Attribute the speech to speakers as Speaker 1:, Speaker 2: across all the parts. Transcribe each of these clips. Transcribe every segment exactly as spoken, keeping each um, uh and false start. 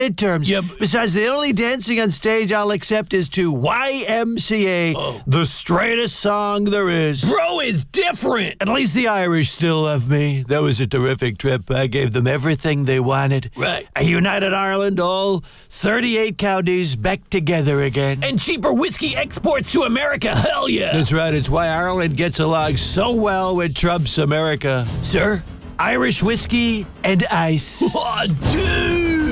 Speaker 1: midterms.
Speaker 2: Yep.
Speaker 1: Besides, the only dancing on stage I'll accept is to Y M C A,
Speaker 2: oh.
Speaker 1: the straightest song there is.
Speaker 2: Bro is different.
Speaker 1: At least the Irish still love me. That was a terrific trip. I gave them everything they wanted.
Speaker 2: Right.
Speaker 1: A united Ireland, all thirty-eight counties back together again.
Speaker 2: And cheaper whiskey exports to America. Hell yeah.
Speaker 1: That's right. It's why Ireland gets along so well with Trump's America. Sir, Irish whiskey and ice.
Speaker 2: Oh, dude.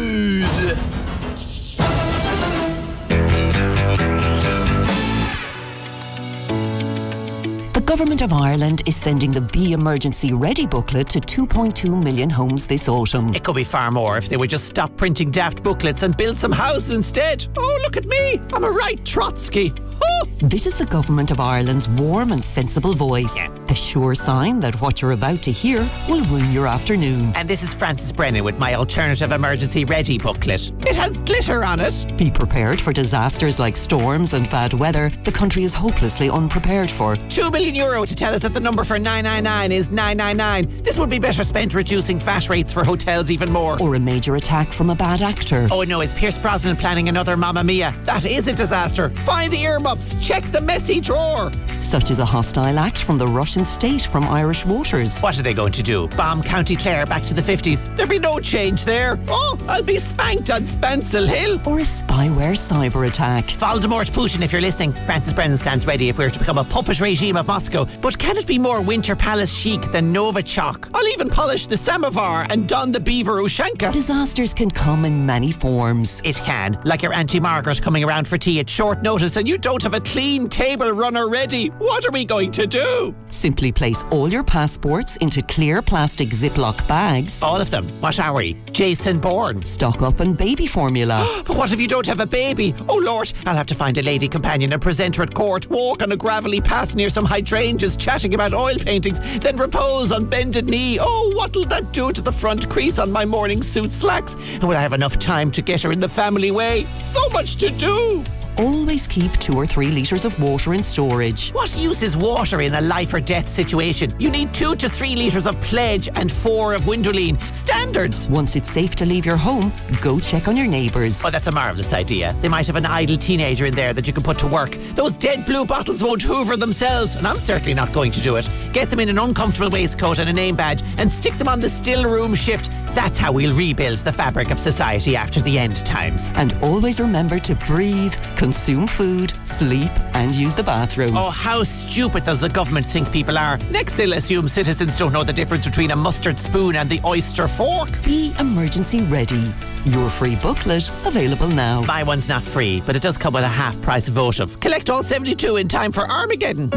Speaker 3: The Government of Ireland is sending the Be Emergency Ready booklet to two point two million homes this autumn.
Speaker 4: It could be far more if they would just stop printing daft booklets and build some houses instead. Oh, look at me. I'm a right Trotsky. Oh.
Speaker 3: This is the Government of Ireland's warm and sensible voice.
Speaker 4: Yeah.
Speaker 3: A sure sign that what you're about to hear will ruin your afternoon.
Speaker 4: And this is Francis Brennan with my Alternative Emergency Ready booklet. It has glitter on it.
Speaker 3: Be prepared for disasters like storms and bad weather the country is hopelessly unprepared for.
Speaker 4: Two million euro to tell us that the number for nine nine nine is nine nine nine. This would be better spent reducing fat rates for hotels even more.
Speaker 3: Or a major attack from a bad actor.
Speaker 4: Oh no, is Pierce Brosnan planning another Mamma Mia? That is a disaster. Find the earmuffs. Check the messy drawer.
Speaker 3: Such as a hostile act from the Russian state from Irish waters.
Speaker 4: What are they going to do? Bomb County Clare back to the fifties? There'll be no change there. Oh, I'll be spanked on Spancil Hill.
Speaker 3: Or a spyware cyber attack.
Speaker 4: Voldemort Putin, if you're listening. Francis Brennan stands ready if we're to become a puppet regime of Moscow. But can it be more Winter Palace chic than Novichok? I'll even polish the samovar and don the beaver Ushanka.
Speaker 3: Disasters can come in many forms.
Speaker 4: It can. Like your Auntie Margaret coming around for tea at short notice and you don't have a clean table runner ready. What are we going to do?
Speaker 3: Simply place all your passports into clear plastic Ziploc bags.
Speaker 4: All of them. What are we? Jason Bourne.
Speaker 3: Stock up on baby formula.
Speaker 4: But what if you don't have a baby? Oh Lord, I'll have to find a lady companion and present her at court, walk on a gravelly path near some hydrangeas chatting about oil paintings, then repose on bended knee. Oh, what'll that do to the front crease on my morning suit slacks? And will I have enough time to get her in the family way? So much to do.
Speaker 3: Always keep two or three litres of water in storage.
Speaker 4: What use is water in a life or death situation? You need two to three litres of Pledge and four of Windolene. Standards!
Speaker 3: Once it's safe to leave your home, go check on your neighbours.
Speaker 4: Oh, that's a marvellous idea. They might have an idle teenager in there that you can put to work. Those dead blue bottles won't hoover themselves, and I'm certainly not going to do it. Get them in an uncomfortable waistcoat and a name badge and stick them on the still room shift. That's how we'll rebuild the fabric of society after the end times.
Speaker 3: And always remember to breathe, consume food, sleep and use the bathroom.
Speaker 4: Oh, how stupid does the government think people are? Next they'll assume citizens don't know the difference between a mustard spoon and the oyster fork.
Speaker 3: Be emergency ready. Your free booklet available now.
Speaker 4: My one's not free, but it does come with a half price votive. Collect all seventy-two in time for Armageddon.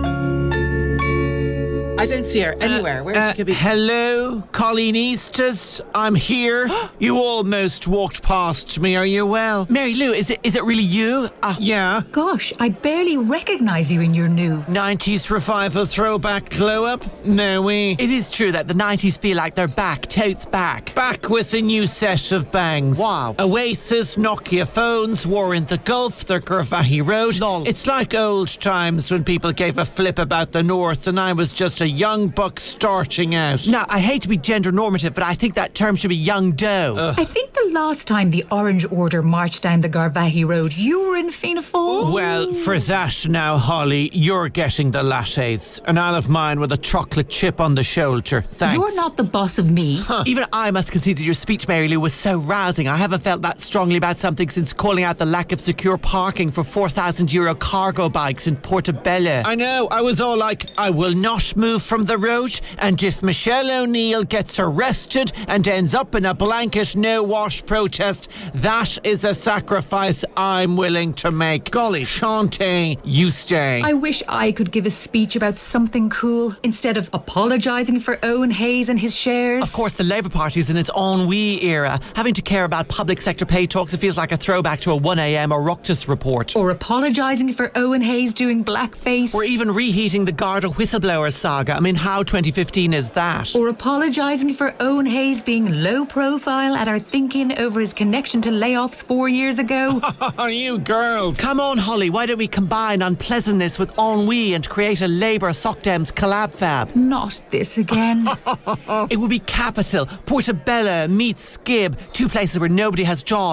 Speaker 4: I don't see her anywhere.
Speaker 1: Uh,
Speaker 4: Where
Speaker 1: uh,
Speaker 4: she could be? Hello, Colleen Eastus. I'm here. You almost walked past me. Are you well? Mary Lou, is it is it really you? Uh, yeah.
Speaker 5: Gosh, I barely recognise you in your new
Speaker 4: nineties revival throwback glow up? No way. It is true that the nineties feel like they're back, totes back. Back with a new set of bangs.
Speaker 1: Wow.
Speaker 4: Oasis, Nokia phones, War in the Gulf, the Garvahi Road.
Speaker 1: Lol.
Speaker 4: It's like old times when people gave a flip about the North and I was just a young buck starting out. Now, I hate to be gender normative, but I think that term should be young doe.
Speaker 1: Uh.
Speaker 5: I think the last time the Orange Order marched down the Garvahi Road, you were in Fianna Fáil.
Speaker 4: Well, for that now, Holly, you're getting the lattes, and I'll have mine with a chocolate chip on the shoulder. Thanks.
Speaker 5: You're not the boss of me.
Speaker 4: Huh. Even I must concede that your speech, Mary Lou, was so rousing. I haven't felt that strongly about something since calling out the lack of secure parking for four thousand euro cargo bikes in Portobello. I know, I was all like, I will not move from the road, and if Michelle O'Neill gets arrested and ends up in a blanket no-wash protest, that is a sacrifice I'm willing to make. Golly, Shantae, you stay.
Speaker 5: I wish I could give a speech about something cool instead of apologising for Owen Hayes and his shares.
Speaker 4: Of course, the Labour Party's in its ennui era. Having to care about public sector pay talks, it feels like a throwback to a one a.m. Oireachtas report.
Speaker 5: Or apologising for Owen Hayes doing blackface.
Speaker 4: Or even reheating the Garda whistleblower saga. saga. I mean, how twenty fifteen is that?
Speaker 5: Or apologising for Owen Hayes being low profile at our thinking over his connection to layoffs four years ago.
Speaker 1: Oh, you girls.
Speaker 4: Come on, Holly, why don't we combine unpleasantness with ennui and create a Labour Sockdems collab fab?
Speaker 5: Not this again.
Speaker 4: It would be capital. Portobello meets Skib, two places where nobody has jobs.